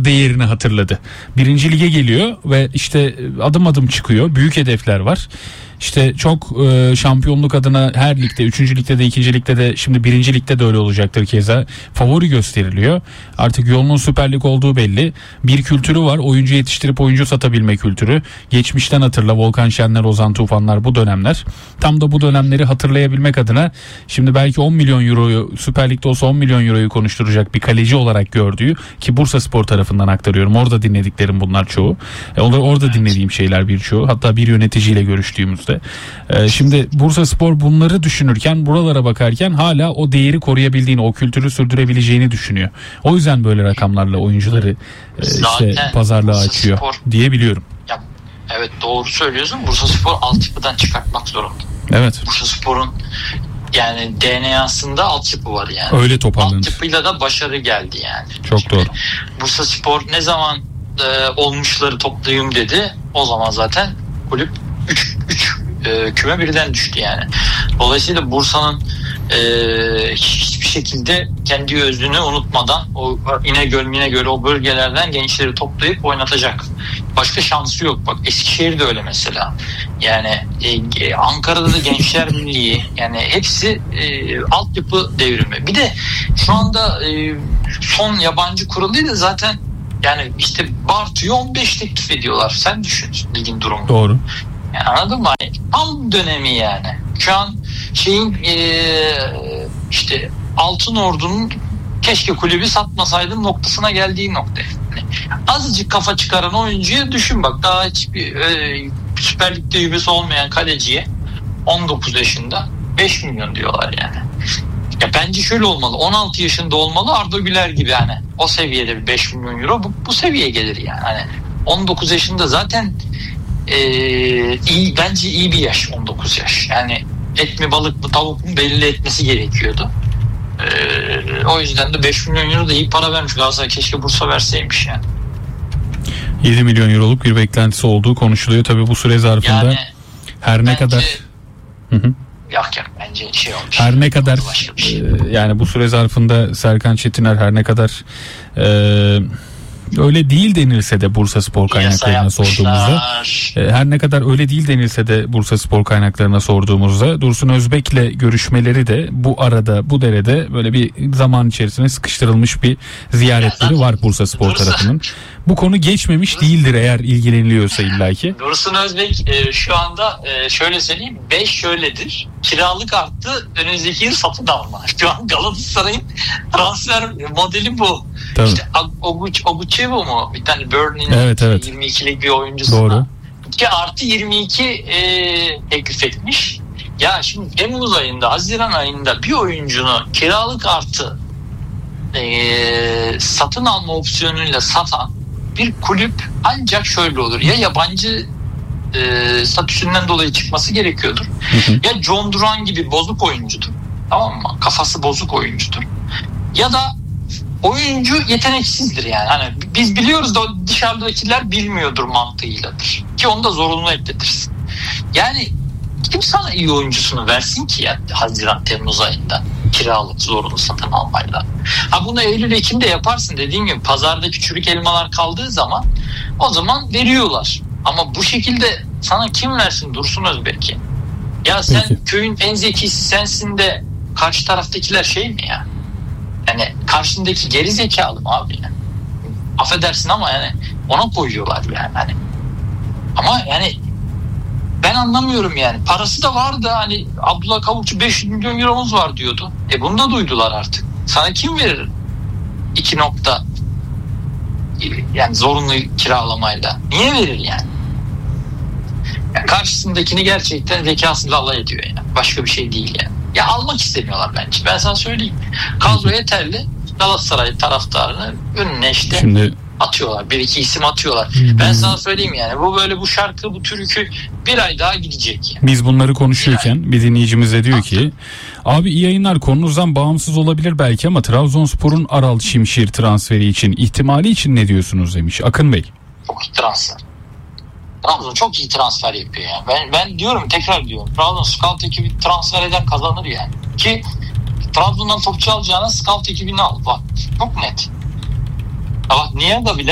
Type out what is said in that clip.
Bursaspor değerini hatırladı. 1. Lige geliyor ve işte adım adım çıkıyor. Büyük hedefler var. İşte çok şampiyonluk adına her ligde, 3. ligde de 2. ligde de, şimdi 1. ligde de öyle olacaktır keza. Favori gösteriliyor. Artık yolunun Süper Lig olduğu belli. Bir kültürü var. Oyuncu yetiştirip oyuncu satabilme kültürü. Geçmişten hatırla, Volkan Şenler, Ozan Tufanlar, bu dönemler. Tam da bu dönemleri hatırlayabilmek adına şimdi belki 10 milyon euroyu, Süper Lig'de olsa 10 milyon euroyu konuşturacak bir kaleci olarak gördüğü, ki Bursaspor tarafından aktarıyorum. Orada dinlediklerim bunlar çoğu. Orada dinlediğim şeyler birçoğu. Hatta bir yöneticiyle görüştüğümüzde. Şimdi Bursaspor bunları düşünürken, buralara bakarken hala o değeri koruyabildiğini, o kültürü sürdürebileceğini düşünüyor. O yüzden böyle rakamlarla oyuncuları işte pazarlığa açıyor diye biliyorum. Ya, evet, doğru söylüyorsun. Bursaspor altyapıdan çıkartmak zorunda. Evet. Bursaspor'un yani DNA'sında altyapı var yani. Öyle toparlanır. Altyapıyla da başarı geldi yani. Çok şimdi doğru. Bursaspor ne zaman olmuşları toplayayım dedi, o zaman zaten kulüp 3 küme birden düştü yani. Dolayısıyla Bursa'nın hiçbir şekilde kendi özünü unutmadan o İnegöl o bölgelerden gençleri toplayıp oynatacak. Başka şansı yok. Bak, Eskişehir de öyle mesela. Yani Ankara'da da Gençler Birliği, yani hepsi altyapı devrimi. Bir de şu anda son yabancı kuralıydı zaten, yani işte Bartu'yu 15 teklif ediyorlar. Sen düşün ligin durumunu. Doğru. Yani anladın mı? Tam dönemi yani. Şu an işte Altınordu'nun keşke kulübü satmasaydım noktasına geldiği nokta. Yani azıcık kafa çıkaran oyuncuya düşün bak, daha hiçbir Süper Lig'de yübesi olmayan kaleciye 19 yaşında 5 milyon diyorlar yani. Ya bence şöyle olmalı. 16 yaşında olmalı, Arda Güler gibi yani. O seviyede bir 5 milyon euro bu seviyeye gelir yani. Hani 19 yaşında zaten bence iyi bir yaş, 19 yaş. Yani et mi balık mı tavuk mu belli etmesi gerekiyordu. O yüzden de 5 milyon euro da iyi para vermiş Galatasaray, keşke Bursa verseymiş yani. 7 milyon euroluk bir beklentisi olduğu konuşuluyor. Tabii bu süre zarfında yani, her ne kadar Yok bence şey olmuş. Her ne kadar yani bu süre zarfında Serkan Çetiner her ne kadar öyle değil denilse de Bursaspor kaynaklarına sorduğumuzda, her ne kadar öyle değil denilse de Bursaspor kaynaklarına sorduğumuzda Dursun Özbek'le görüşmeleri de bu arada, bu derede böyle bir zaman içerisine sıkıştırılmış bir ziyaretleri var Bursaspor tarafının. Bu konu geçmemiş değildir eğer ilgileniliyorsa illaki. Dursun Özbek şu anda şöyle söyleyeyim, 5 şöyledir. Kiralık arttı, önümüzdeki yıl satın alma. Şu an Galatasaray'ın transfer modeli bu. Tabii. İşte Oguçevo mu? Bir tane Burnley'in evet. 22'lik bir oyuncusuna. Doğru. 2+22 teklif etmiş. Ya şimdi Temmuz ayında, Haziran ayında bir oyuncunu kiralık artı satın alma opsiyonuyla satan bir kulüp ancak şöyle olur. Ya yabancı statüsünden dolayı çıkması gerekiyordur. Ya John Duran gibi bozuk oyuncudur. Tamam mı? Kafası bozuk oyuncudur. Ya da oyuncu yeteneksizdir yani. Hani biz biliyoruz da dışarıdakiler bilmiyordur mantığıyladır. Ki onu da zorunlu ekletirsin. Yani kim sana iyi oyuncusunu versin ki ya Haziran-Temmuz ayında kiralık zorunlu satın almayla. Ha bunu Eylül-Ekim'de yaparsın, dediğim gibi pazardaki çürük elmalar kaldığı zaman o zaman veriyorlar. Ama bu şekilde sana kim versin Dursun Özbek'i? Ya sen köyün en zekisi sensin de karşı taraftakiler şey mi ya? Yani karşındaki geri zekalı mı abi yani? Affedersin ama yani ona koyuyorlar yani. Hani. Ama yani ben anlamıyorum yani. Parası da vardı, hani Abdullah Kavukçu 500 milyon euromuz var diyordu. Bunu da duydular artık. Sana kim verir 2 nokta yani zorunlu kiralamayla? Niye verir yani? Yani karşısındakini gerçekten zekasıyla alay ediyor yani. Başka bir şey değil yani. Ya almak istemiyorlar bence. Ben sana söyleyeyim. Kadro yeterli. Galatasaray taraftarını önüne işte şimdi atıyorlar. 1-2 isim atıyorlar. Ben sana söyleyeyim yani. Bu böyle bu şarkı, bu türkü bir ay daha gidecek yani. Biz bunları konuşuyorken bir dinleyicimiz de diyor ki abi iyi yayınlar, konunuzdan bağımsız olabilir belki ama Trabzonspor'un Aral Şimşir transferi için, ihtimali için ne diyorsunuz demiş Akın Bey. Çok iyi transfer. Trabzon çok iyi transfer yapıyor yani. Ben diyorum, tekrar diyorum. Trabzon scout ekibi transfer eden kazanır yani. Ki Trabzon'dan topçu alacağına scout ekibini al. Bak çok net. Bak Niyaga bile